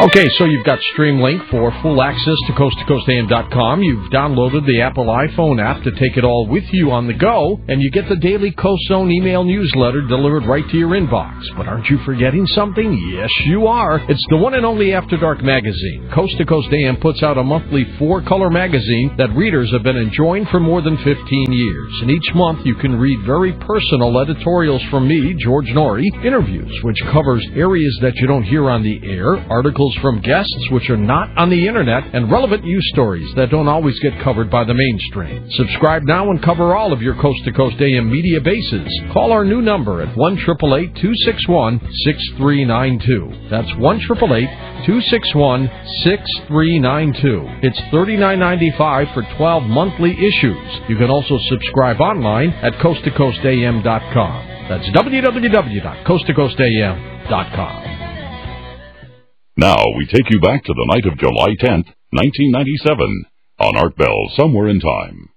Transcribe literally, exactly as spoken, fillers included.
Okay, so you've got Streamlink for full access to coast to coast A M dot com. You've downloaded the Apple iPhone app to take it all with you on the go, and you get the daily Coast Zone email newsletter delivered right to your inbox. But aren't you forgetting something? Yes, you are. It's the one and only After Dark magazine. Coast to Coast A M puts out a monthly four-color magazine that readers have been enjoying for more than fifteen years. And each month you can read very personal editorials from me, George Norrie, interviews, which covers areas that you don't hear on the air, articles from guests which are not on the internet, and relevant news stories that don't always get covered by the mainstream. Subscribe now and cover all of your Coast to Coast A M media bases. Call our new number at one eight eight eight, two six one, six three nine two. That's one eight eight eight, two six one, six three nine two. It's thirty-nine ninety-five for twelve monthly issues. You can also subscribe online at coast to coast A M dot com. That's w w w dot coast to coast A M dot com. Now we take you back to the night of July tenth, nineteen ninety-seven, on Art Bell Somewhere in Time.